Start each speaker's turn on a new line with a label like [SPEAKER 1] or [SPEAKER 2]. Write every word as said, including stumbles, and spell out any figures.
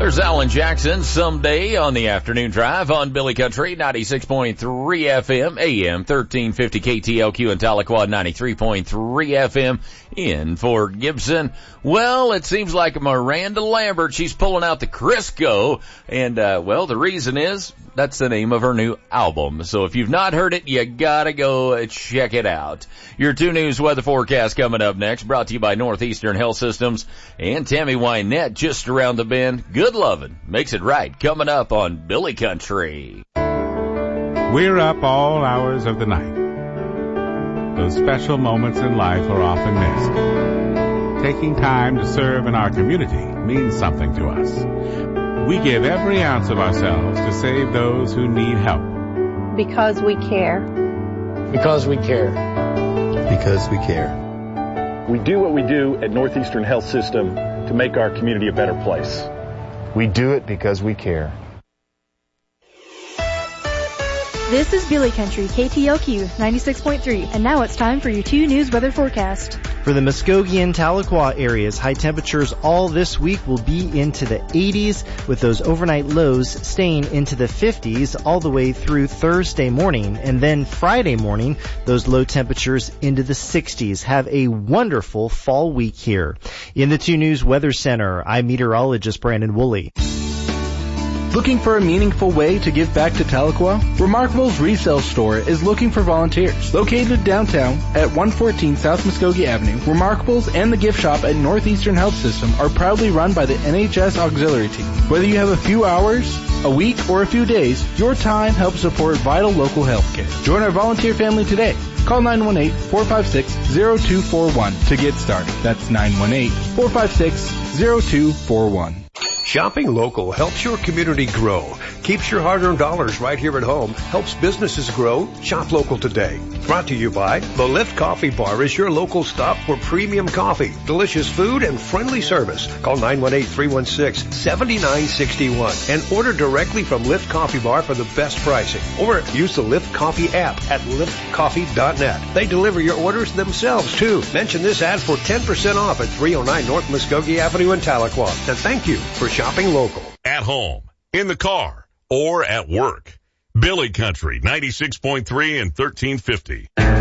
[SPEAKER 1] Here's Alan Jackson someday on the afternoon drive on Billy Country, ninety-six point three F M, A M thirteen fifty K T L Q in Tahlequah, ninety-three point three F M in Fort Gibson. Well, it seems like Miranda Lambert, she's pulling out the Crisco, and, uh, well, the reason is that's the name of her new album. So if you've not heard it, you gotta go check it out. Your two News weather forecast coming up next, brought to you by Northeastern Health Systems and Tammy Wynette just around the bend. Good lovin' makes it right. Coming up on Billy Country.
[SPEAKER 2] We're up all hours of the night. Those special moments in life are often missed. Taking time to serve in our community means something to us. We give every ounce of ourselves to save those who need help.
[SPEAKER 3] Because we care.
[SPEAKER 4] Because we care.
[SPEAKER 5] Because we care.
[SPEAKER 6] We do what we do at Northeastern Health System to make our community a better place.
[SPEAKER 5] We do it because we care.
[SPEAKER 7] This is Billy Country, K T L Q ninety-six point three, and now it's time for your two News weather forecast.
[SPEAKER 8] For the Muskogee and Tahlequah areas, high temperatures all this week will be into the eighties, with those overnight lows staying into the fifties all the way through Thursday morning. And then Friday morning, those low temperatures into the sixties. Have a wonderful fall week here. In the two News Weather Center, I'm meteorologist Brandon Woolley.
[SPEAKER 9] Looking for a meaningful way to give back to Tahlequah? Remarkable's Resale Store is looking for volunteers. Located downtown at one fourteen South Muskogee Avenue, Remarkables and the gift shop at Northeastern Health System are proudly run by the N H S Auxiliary Team. Whether you have a few hours, a week, or a few days, your time helps support vital local health care. Join our volunteer family today. Call nine one eight, four five six, zero two four one to get started. That's nine one eight, four five six, zero two four one.
[SPEAKER 10] Shopping local helps your community grow, keeps your hard-earned dollars right here at home, helps businesses grow. Shop local today. Brought to you by The Lift Coffee Bar is your local stop for premium coffee, delicious food, and friendly service. Call nine one eight, three one six, seven nine six one and order directly from Lift Coffee Bar for the best pricing. Or use the Lift Coffee app at lift coffee dot net. They deliver your orders themselves, too. Mention this ad for ten percent off at three oh nine North Muskogee Avenue in Tahlequah. And thank you for shopping local.
[SPEAKER 11] At home, in the car, or at work. Billy Country, ninety-six point three and thirteen fifty.